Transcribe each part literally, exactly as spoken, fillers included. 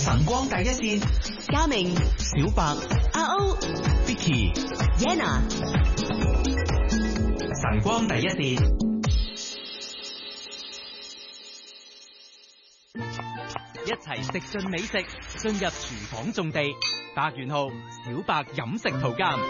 晨光第一線， 嘉明、 小白、 阿歐、 Vicky、 Yana， 晨光第一線。 一齊食盡美食，進入廚房種地。百元號小白飲食圖鑑。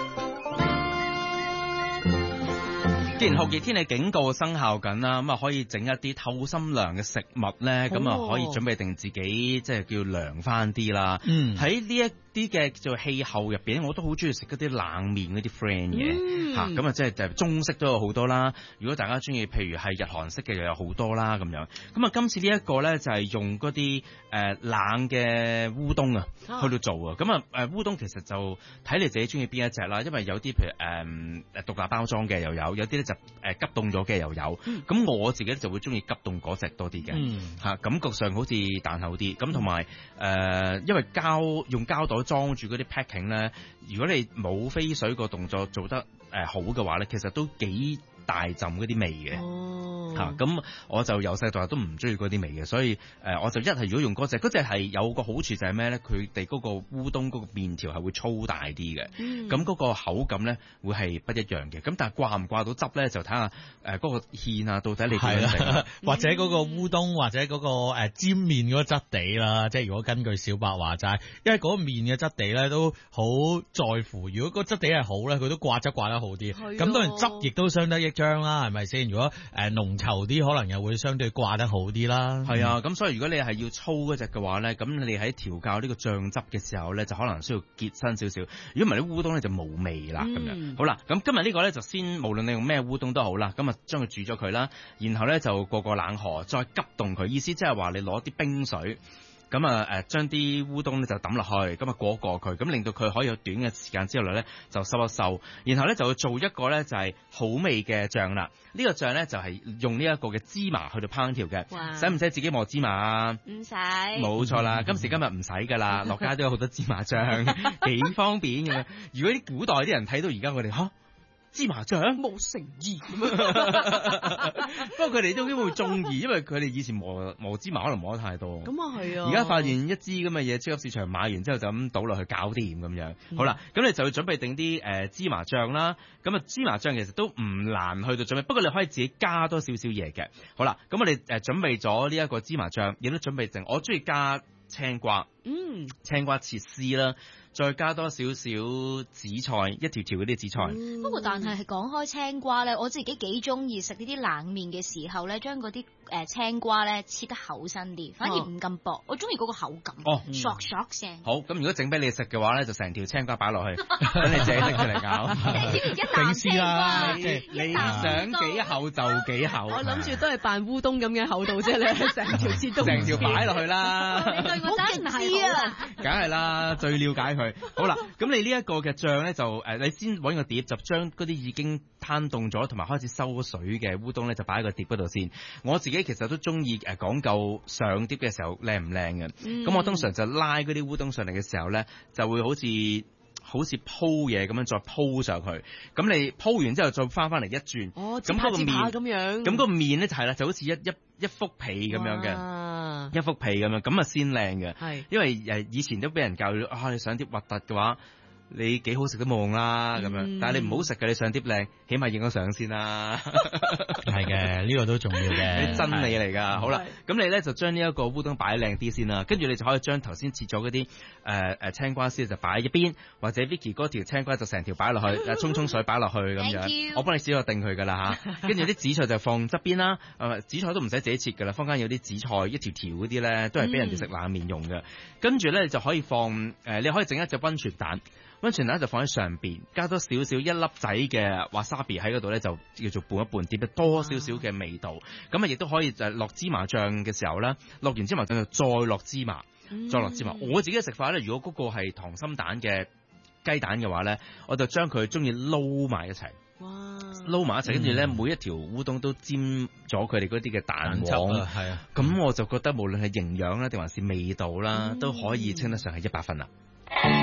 既然酷熱天氣警告生效緊啦，咁啊可以整一啲透心涼嘅食物咧，咁啊、哦、可以準備定自己即係叫涼翻啲啦。嗯，喺呢一啲嘅叫做氣候入邊，我都好中意食嗰啲冷麵嗰啲 friend 嘅嚇，咁啊即係就中式都有好多啦。如果大家中意，譬如係日韓式嘅又有好多啦咁樣。咁啊今次呢一個咧就係用嗰啲誒冷嘅烏冬啊去到做啊。咁啊誒烏冬其實就睇你自己中意邊一隻啦，因為有啲譬如誒誒、呃、獨立包裝嘅又有，有啲咧就誒、呃、急凍咗嘅又有。咁、嗯、我自己就會中意急凍嗰隻多啲嘅嚇，感覺上好似彈口啲。咁同埋誒因為膠用膠袋裝住嗰啲 packing 咧，如果你冇飛水個動作做得誒、呃、好嘅話咧，其實都幾大浸嗰啲味嘅。哦，嚇咁、啊、我就由細到大都唔中意嗰啲味嘅，所以誒、呃、我就一係如果用嗰隻，嗰隻係有個好處就係咩咧？佢哋嗰個烏冬嗰個麵條係會粗大啲嘅，咁嗰、嗯、個口感咧會係不一樣嘅。咁但係掛唔掛到汁咧，就睇下誒嗰個芡啊，到底你點樣整， 或者嗰個烏冬或者嗰個誒煎麵嗰個質地啦。即係如果根據小白話齋，因為嗰個麵嘅質地咧都好在乎。如果個質地係好咧，佢都掛汁掛得好啲。咁當然汁亦都相得益彰啦，係咪先？如果誒濃稠啲，可能又會相對掛得好啲啦。係啊， 咁所以如果你係要粗嗰隻嘅話咧，咁你喺調教呢個醬汁嘅時候咧，就可能需要結身少少。如果唔係啲烏冬咧就冇味啦咁樣。嗯、好啦，咁今日呢個咧就先，無論你用咩烏冬都好啦，咁啊將佢煮咗佢啦，然後咧就過個冷河，再急凍佢。意思即係話你攞啲冰水。咁啊誒，將啲烏冬咧就抌落去，咁啊過過佢，咁令到佢可以有短嘅時間之內咧就收一收，然後咧就會做一個咧就係好味嘅醬啦。呢、這個醬咧就係用呢一個嘅芝麻去到烹調嘅，使唔使自己磨芝麻啊？唔使，冇錯啦，今時今日唔使噶啦，落街都有好多芝麻醬，幾方便咁樣。如果啲古代啲人睇到而家我哋吓。芝麻醬冇誠意，不過佢哋都應該會中意，因為佢哋以前磨磨芝麻可能磨得太多。咁啊係啊！而家發現一支咁嘅嘢，超級市場買完之後就咁倒落去搞掂咁樣。嗯、好啦，咁你就要準備定啲誒芝麻醬啦。咁啊芝麻醬其實都唔難去到準備，不過你可以自己加多少少嘢嘅。好啦，咁我哋誒準備咗呢一個芝麻醬，亦都準備剩。我中意加青瓜，嗯，青瓜切絲啦。再加多少少紫菜，一條條嗰啲紫菜。 嗯、不過但係係講開青瓜咧，我自己幾中意食呢啲冷麵嘅時候咧，將嗰啲誒青瓜咧切得厚身啲，反而唔咁薄。哦、我中意嗰個口感。哦，索索聲。好，咁如果整俾你食嘅話咧，就成條青瓜擺落去，等你自己拎佢嚟搞。 一啖青瓜， 你你想幾厚就幾厚。 我諗住都係扮烏冬咁嘅厚度啫，你成條切都成條擺落去啦。 你對我真係好啊！ 梗係啦，最了解佢。好啦，咁你呢一個嘅醬咧就誒、呃，你先揾個碟，就將嗰啲已經攤凍咗同埋開始收水嘅烏冬咧，就擺喺個碟嗰度先。我自己其實都中意誒講究上碟嘅時候靚唔靚嘅，咁、嗯、我通常就拉嗰啲烏冬上嚟嘅時候咧，就會好似好似鋪嘢咁樣再鋪上去。咁你鋪完之後再翻翻嚟一轉，哦，咁嗰個麵咁樣，咁個麵咧就係啦，就好似一一一幅皮咁樣嘅，一幅皮咁樣，咁啊先靚嘅。係，因為誒以前都俾人教啊，你上碟核突嘅話，你幾好食都冇用啦咁樣。但係你唔好食嘅，你上碟靚，起碼影咗相先啦。 係嘅，呢個都重要嘅， 真理嚟㗎。好啦，咁你咧就將呢一個烏冬擺靚啲先啦，跟住你就可以將頭先切咗嗰啲誒誒青瓜絲就擺喺一邊，或者 Vicky 嗰條青瓜就成條擺落去，誒沖沖水擺落去咁樣。我幫你少咗定佢㗎啦嚇。跟住啲紫菜就放側邊啦，誒紫菜都唔使自己切㗎啦，坊間有啲紫菜一條條嗰啲咧，都係俾人哋食冷麵用嘅。跟住咧你就可以放誒、呃，你可以整一隻溫泉蛋。溫泉蛋就放喺上邊，加多少少一粒仔嘅 wasabi 喺嗰度咧，就叫做拌一拌，碟得多少少嘅味道。咁啊，亦都可以就落芝麻醬嘅時候咧，落完芝麻醬就再落芝麻，再落芝麻。嗯、我自己嘅食法咧，如果嗰個係溏心蛋嘅雞蛋嘅話咧，我就將佢中意撈埋一齊。哇！撈埋一齊，跟住咧每一條烏冬都沾咗佢哋嗰啲嘅蛋黃，係啊。咁我就覺得無論係營養啦，定還是味道啦，嗯、都可以稱得上係一百分啦。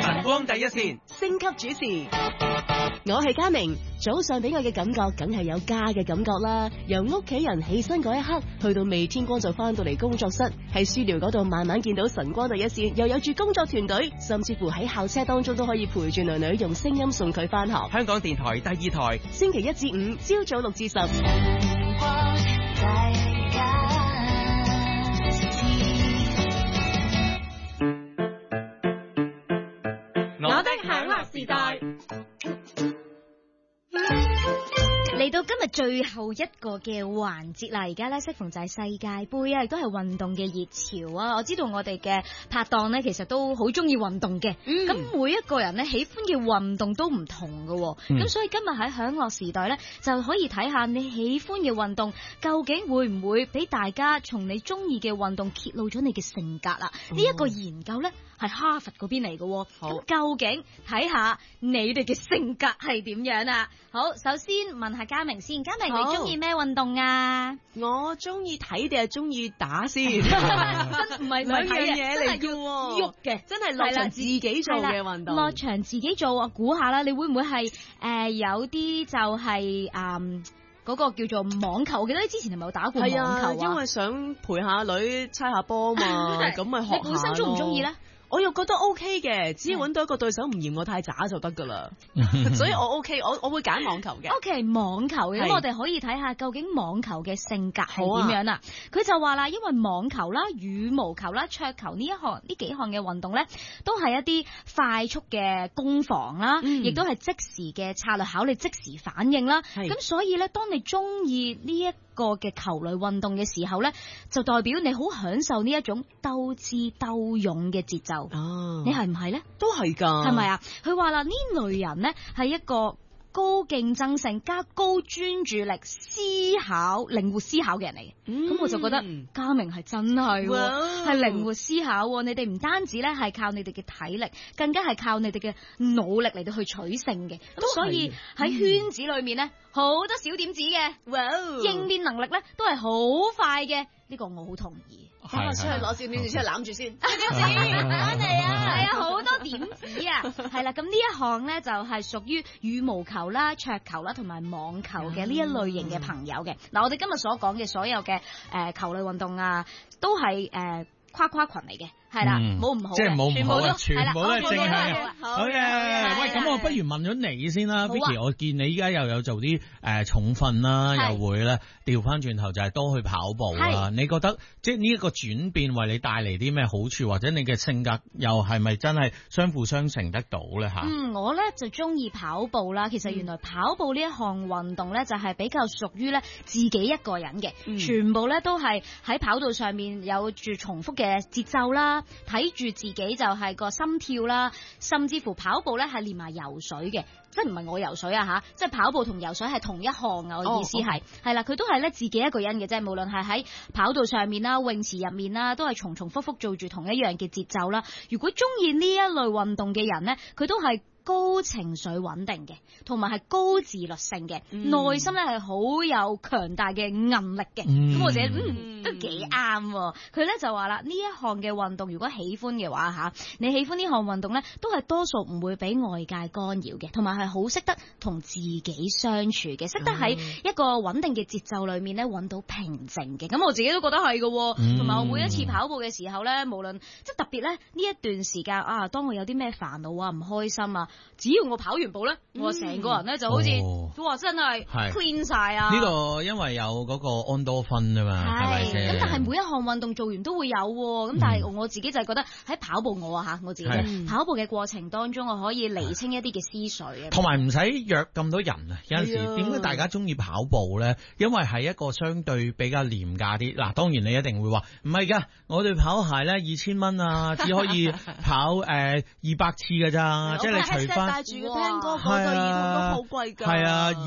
晨光第一線， 星級主持，我係嘉明。早上俾我嘅感覺，梗係有家嘅感覺啦。由屋企人起身嗰一刻，去到未天光就翻到嚟工作室，喺書寮嗰度慢慢見到晨光第一線，又有住工作團隊，甚至乎喺校車當中都可以陪住女女用聲音送佢翻學。 香港電台第二台， 星期一至五朝早六至十。 我的享樂時代。 嚟到今日最後一個嘅環節啦，而家咧適逢就係世界盃啊，亦都係運動嘅熱潮啊！我知道我哋嘅拍檔咧，其實都好中意運動嘅。咁、嗯、每一個人咧喜歡嘅運動都唔同嘅，咁、嗯、所以今日喺享樂時代咧，就可以睇下你喜歡嘅運動究竟會唔會俾大家從你中意嘅運動揭露咗你嘅性格啦？呢、嗯、一、這個研究咧係哈佛嗰邊嚟嘅，咁究竟睇下你哋嘅性格係點樣啊？好，首先問下嘉明先，嘉明你中意咩運動啊？ 我中意睇定係中意打先？真唔係兩樣嘢嚟嘅， 喐嘅， 真係落場自己做嘅運動。 落場自己做，我估下啦，你會唔會係誒、呃、有啲就係誒嗰個叫做網球？我記得你之前係咪有打過網球啊？ 係啊，因為想陪下女猜下波嘛，咁咪學下咯。 你本身中唔中意咧？ 我又覺得 O K 嘅，只要揾到一個對手唔嫌我太渣就得噶啦，所以我 O K，我我會揀網球嘅。 O K，網球嘅，咁我哋可以睇下究竟網球嘅性格係點樣啦。佢、啊、就話啦，因為網球啦、羽毛球啦、桌球呢一項呢幾項嘅運動咧，都係一啲快速嘅攻防啦，亦都係即時嘅策略考慮、即時反應啦。咁所以咧，當你中意呢一個嘅球類運動嘅時候咧，就代表你好享受呢一種鬥智鬥勇嘅節奏。哦，你係唔係咧？ 都係噶， 係咪啊？佢話啦，呢類人咧係一個高競爭性加高專注力、思考靈活思考嘅人嚟嘅。咁、嗯、我就覺得嘉明係真係係靈活思考。你哋唔單止咧係靠你哋嘅體力，更加係靠你哋嘅努力嚟到去取勝嘅。咁所以喺圈子裏面咧，好、嗯、多小點子嘅，哇，應變能力咧都係好快嘅。呢、這個我好同意。 等我出去攞小點子出嚟攬住先。 點子翻嚟啊！係啊，好多點子啊！係啦，咁呢一項咧就係屬於羽毛球啦、桌球啦同埋網球嘅呢一類型嘅朋友嘅。嗱、嗯，我哋今日所講嘅所有嘅誒、呃、球類運動啊，都係誒。呃跨跨群嚟嘅，係啦，冇、嗯、唔好， 即係冇唔好啊， 全部都係正向嘅。好嘅，喂，咁我不如問咗你先啦 ，Vicky，我見你依家又有做啲誒、呃、重訓啦，又會咧調翻轉頭就係多去跑步啦。你覺得即係呢一個轉變為你帶嚟啲咩好處，或者你嘅性格又係咪真係相輔相成得到咧吓？ 嗯，我咧就中意跑步啦。其實原來跑步呢一項運動咧就係比較屬於咧自己一個人嘅、嗯，全部咧都係喺跑道上面有住重複嘅嘅節奏啦，睇住自己就係個心跳啦，甚至乎跑步咧係連埋游水嘅，即係唔係我游水啊吓，即係跑步同游水係同一項啊，我意思係係啦，佢都係咧自己一個人嘅啫，無論係喺跑道上面啦、泳池入面啦，都係重重複複做住同一樣嘅節奏啦。如果中意呢一類運動嘅人咧，佢都係高情緒穩定嘅，同埋係高自律性嘅，內、嗯、心咧係好有強大嘅韌力嘅。咁、嗯、我自己嗯都幾啱。佢咧就話啦，呢一項嘅運動如果喜歡嘅話吓，你喜歡呢項運動咧，都係多數唔會俾外界干擾嘅，同埋係好識得同自己相處嘅，識得喺一個穩定嘅節奏裏面咧揾到平靜嘅。咁我自己都覺得係嘅，同、嗯、埋我每一次跑步嘅時候咧，無論即係特別咧呢一段時間啊，當我有啲咩煩惱啊、唔開心啊，只要我跑完步咧、嗯，我成個人咧就好似哇、哦、真係 clean 晒啊！呢、 這個因為有嗰個安多酚啊嘛，係咪先？ 咁但係每一項運動做完都會有，咁、嗯、但係我自己就係覺得喺跑步我啊吓，我自己、嗯、跑步嘅過程當中，我可以厘清一啲嘅思緒， 同埋唔使約咁多人啊。有陣時點解大家中意跑步咧？因為係一個相對比較廉價啲。嗱，當然你一定會話唔係噶，我對跑鞋咧二千蚊啊，只可以跑誒二百次噶咋，即係你除翻。帶住個聽歌嗰對耳筒都好貴㗎，係啊，耳骨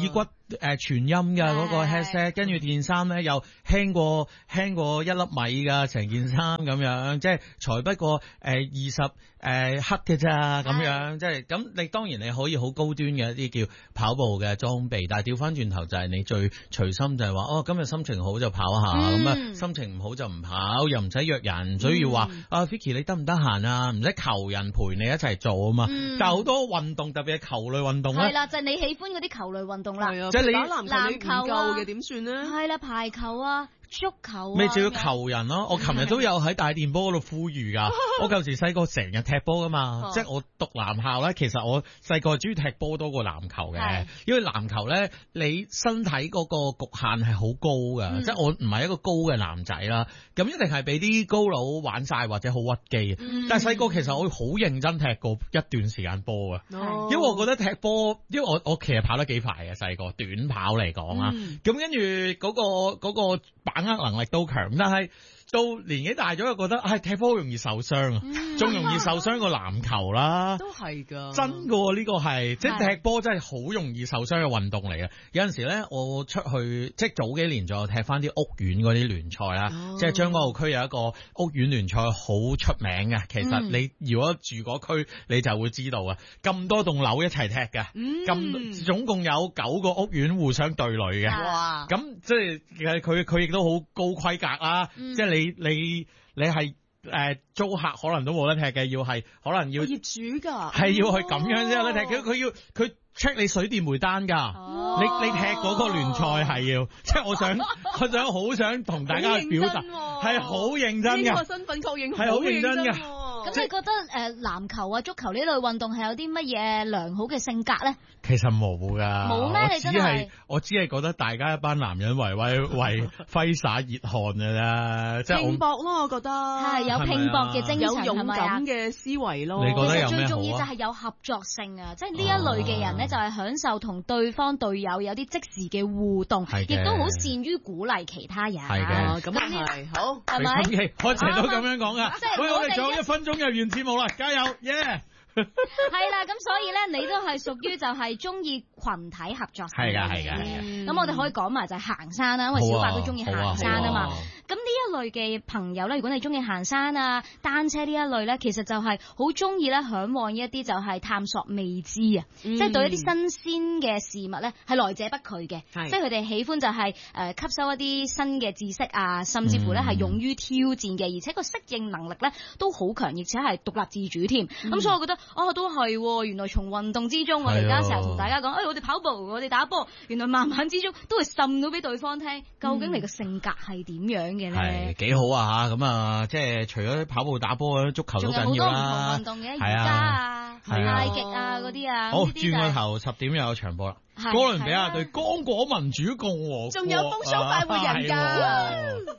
誒全音嘅嗰個 headset， 跟住件衫咧又輕過輕過一粒米噶，成件衫咁樣，即係才不過誒二十誒克嘅咋咁樣，即係咁你當然你可以好高端嘅一啲叫跑步嘅裝備，但係調翻轉頭就係你最隨心就係話哦今日心情好就跑下，咁啊、嗯、心情唔好就唔跑，又唔使約人，所以要話、嗯、啊 Vicky 你得唔得閒啊？唔使求人陪你一齊做啊嘛，嗯、但係好多運動特別係球類運動咧， 係啦就係、是、你喜歡嗰啲球類運動啦， 即係你打籃球你唔夠嘅點算咧？ 係啦排球啊。足球咪就要求人咯！我琴日都有喺大電波嗰度呼籲噶。我舊時細個成日踢波噶嘛，即係我讀男校咧。其實我細個中意踢波多過籃球嘅，因為籃球咧你身體嗰個局限係好高噶，嗯、即係我唔係一個高嘅男仔啦。咁一定係俾啲高佬玩晒或者好屈機。嗯、但係細個其實我好認真踢過一段時間波啊，哦、因為我覺得踢波，因為我我其實跑得幾快嘅細個，短跑嚟講啊。咁跟住嗰個嗰個。嗰個把握能力都強，但係到年紀大咗又覺得，唉、哎，踢波容易受傷啊，仲、嗯、容易受傷過籃球啦。 都係噶， 真噶呢、這個係，即係踢波真係好容易受傷嘅運動嚟嘅。有陣時咧，我出去即係早幾年仲有踢翻啲屋苑嗰啲聯賽啦，哦、即係將軍澳區有一個屋苑聯賽好出名嘅。其實你如果住嗰區，你就會知道啊，咁多棟樓一齊踢嘅，咁、嗯、總共有九個屋苑互相對壘嘅。哇！咁即係佢佢亦都好高規格啦，嗯、即係你。你你你係誒、呃、租客可能都冇得踢嘅，要係可能要業主噶， 係要去咁樣先有得踢。佢佢要佢 check 你水電煤單噶，哦、你你踢嗰個聯賽係要，即係我想我想好想同大家去表達，係好認真嘅， 呢個身份確認係好認真嘅。 咁你覺得誒籃球啊、足球呢類運動係有啲乜嘢良好嘅性格咧？ 其實冇噶， 冇咩？你真係我只係覺得大家一班男人為為為揮灑熱汗嘅啫，即係拼搏咯，我覺得係有拼搏嘅精神， 有勇敢嘅思維咯。 你覺得有咩好啊？ 最重要就係有合作性啊！即係呢一類嘅人咧，就係享受同對方隊友有啲即時嘅互動，亦都好善於鼓勵其他人。 係嘅， 咁啊係好， 係咪？ 我成日都咁樣講噶。喂，我哋仲有一分鐘就完節目啦，加油，耶！ 係啦，咁所以咧，你都係屬於就係中意群體合作。 係噶，係噶，係噶。 咁、嗯、我哋可以講埋就係行山啦，因為小白都中意行山啊嘛。咁呢一類嘅朋友咧，如果你中意行山啊、單車呢一類咧，其實就係好中意咧，嚮往一啲就係探索未知啊，嗯、即係對一啲新鮮嘅事物咧，係來者不拒嘅。是即係佢哋喜歡就係誒吸收一啲新嘅知識啊，甚至乎咧係勇於挑戰嘅，而且個適應能力咧都好強，而且係獨立自主添。咁、嗯、所以我覺得。哦，都係，原來從運動之中，我哋而家成日同大家講，誒、哎，我哋跑步，我哋打波，原來慢慢之中都會滲到俾對方聽，究竟你個性格係點樣嘅咧？係幾好啊吓，咁啊，即係除咗跑步打波，足球都緊要啦。仲有好多唔同運動嘅，瑜伽啊、太極啊嗰啲啊。好，轉個頭十點又有場波啦，哥倫比亞對剛果民主共和國， 仲有風騷快活人㗎。